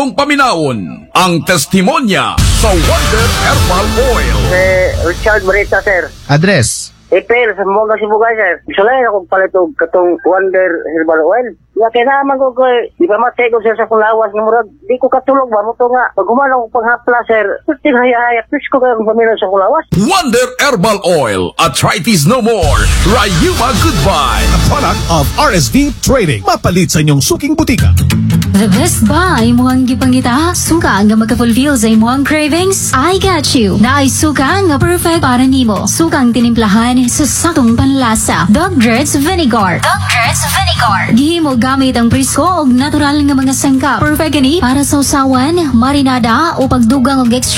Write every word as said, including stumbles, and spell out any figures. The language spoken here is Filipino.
atong paminawon ang testimonya sa Wonder Herbal Oil. Eh, Richard Barita, sir. Address. Ipil, sa mga Sibugay, sir. Gusto lang akong palitog katong Wonder Herbal Oil. Nga, kailangan ko ko, di ba matay ko, sir, sa kong lawas ng murag. Di ko katulog ba? Muto nga, pag humana ko panghapla, sir, puting haya-haya, please ko kayong pamilya sa kong lawas. Wonder Herbal Oil. Arthritis no more. Rayuma goodbye. A product of R S V Trading. Mapalit sa inyong suking butika. The best buy mo ang gipangita. Suka nga magka-fulfill sa imong cravings. I got you. Naay suka nga perfect para nimo. Suka ang tinimplahan sa sakong panlasa. Dog Dreads Vinegar. Dog Dreads Vinegar. Gihimo gamit ang presko og natural nga mga sangkap. Perfect gani para sa usawan, marinada o pagdugang og extra